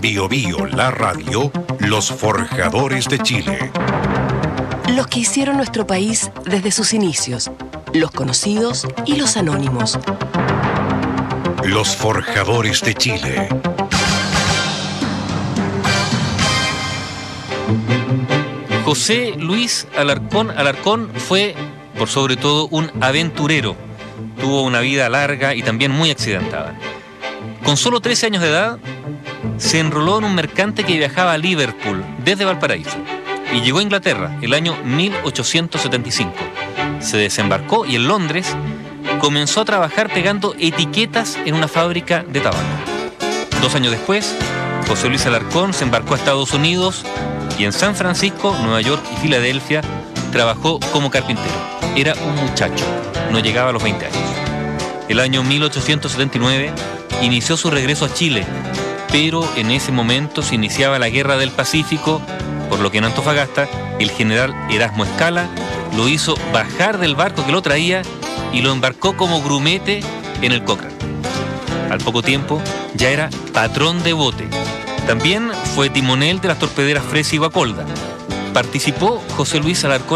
Bio Bio, la radio, los forjadores de Chile. Los que hicieron nuestro país desde sus inicios, los conocidos y los anónimos. Los forjadores de Chile. José Luis Alarcón fue, por sobre todo, un aventurero. Tuvo una vida larga y también muy accidentada. Con solo 13 años de edad, se enroló en un mercante que viajaba a Liverpool desde Valparaíso y llegó a Inglaterra el año 1875. Se desembarcó y en Londres comenzó a trabajar pegando etiquetas en una fábrica de tabaco. 2 años después, José Luis Alarcón se embarcó a Estados Unidos y en San Francisco, Nueva York y Filadelfia trabajó como carpintero. Era un muchacho, no llegaba a los 20 años. El año 1879 inició su regreso a Chile, pero en ese momento se iniciaba la Guerra del Pacífico, por lo que en Antofagasta el general Erasmo Escala lo hizo bajar del barco que lo traía y lo embarcó como grumete en el Cochrane. Al poco tiempo ya era patrón de bote. También fue timonel de las torpederas Fresa y Guacolda. Participó José Luis Alarcón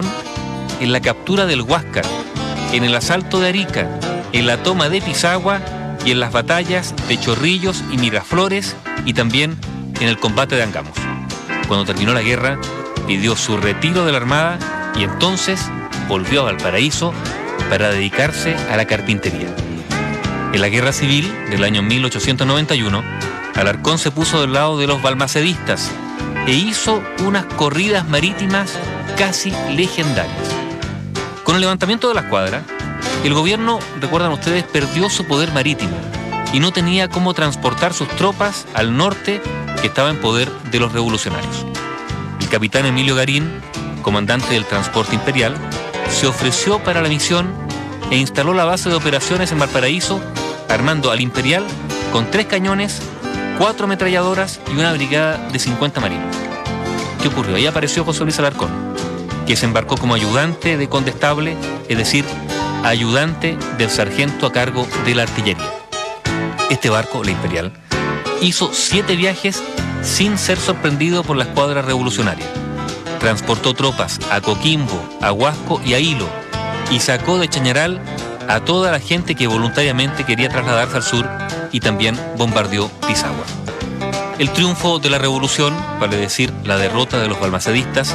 en la captura del Huáscar, en el asalto de Arica, en la toma de Pisagua y en las batallas de Chorrillos y Miraflores y también en el combate de Angamos. Cuando terminó la guerra, pidió su retiro de la Armada y entonces volvió a Valparaíso para dedicarse a la carpintería. En la Guerra Civil del año 1891, Alarcón se puso del lado de los balmacedistas e hizo unas corridas marítimas casi legendarias. Con el levantamiento de la escuadra, el gobierno, recuerdan ustedes, perdió su poder marítimo y no tenía cómo transportar sus tropas al norte que estaba en poder de los revolucionarios. El capitán Emilio Garín, comandante del transporte imperial, se ofreció para la misión e instaló la base de operaciones en Valparaíso, armando al Imperial con 3 cañones, 4 ametralladoras y una brigada de 50 marinos. ¿Qué ocurrió? Ahí apareció José Luis Alarcón, que se embarcó como ayudante de condestable, es decir, ayudante del sargento a cargo de la artillería. Este barco, la Imperial, hizo 7 viajes sin ser sorprendido por la escuadra revolucionaria. Transportó tropas a Coquimbo, a Huasco y a Hilo y sacó de Chañaral a toda la gente que voluntariamente quería trasladarse al sur y también bombardeó Pisagua. El triunfo de la revolución, vale decir la derrota de los balmacedistas,